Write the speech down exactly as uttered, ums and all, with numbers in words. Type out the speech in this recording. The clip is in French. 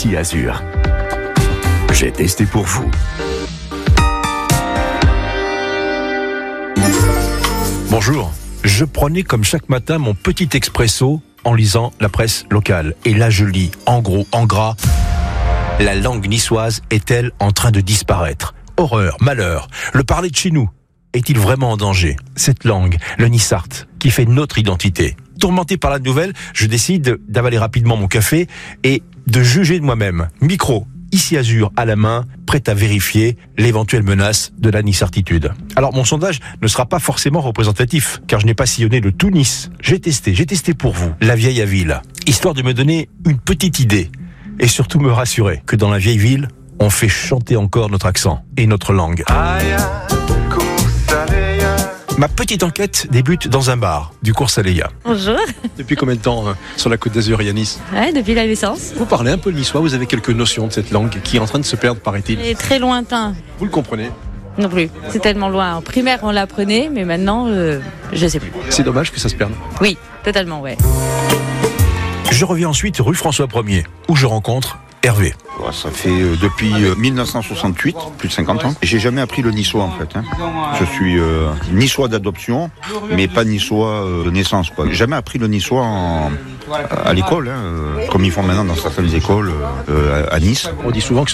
ici Azur. J'ai testé pour vous. Bonjour, je prenais comme chaque matin mon petit expresso en lisant la presse locale. Et là je lis, en gros, en gras, la langue niçoise est-elle en train de disparaître ? Horreur, malheur, le parler de chez nous est-il vraiment en danger ? Cette langue, le nissart, qui fait notre identité. Tourmenté par la nouvelle, je décide d'avaler rapidement mon café et de juger de moi-même. Micro, ici Azur à la main, prêt à vérifier l'éventuelle menace de la nissartitude. Alors mon sondage ne sera pas forcément représentatif, car je n'ai pas sillonné le tout Nice. J'ai testé, j'ai testé pour vous la vieille ville, histoire de me donner une petite idée et surtout me rassurer que dans la vieille ville, on fait chanter encore notre accent et notre langue. Ma petite enquête débute dans un bar du cours Saléya. Bonjour. Depuis combien de temps euh, sur la Côte d'Azur et à Nice ? Ouais, depuis la naissance. Vous parlez un peu le niçois, vous avez quelques notions de cette langue qui est en train de se perdre, paraît-il. Et très lointain. Vous le comprenez ? Non plus. C'est tellement loin. En primaire, on l'apprenait, mais maintenant, euh, je sais plus. C'est dommage que ça se perde. Oui, totalement, ouais. Je reviens ensuite rue François premier, où je rencontre Hervé. Ça fait euh, depuis euh, mille neuf cent soixante-huit, plus de cinquante ans. J'ai jamais appris le niçois en fait. Hein. Je suis euh, niçois d'adoption, mais pas niçois euh, de naissance. Quoi. J'ai jamais appris le niçois en, à l'école, hein, euh, comme ils font maintenant dans certaines écoles euh, à Nice. On dit souvent que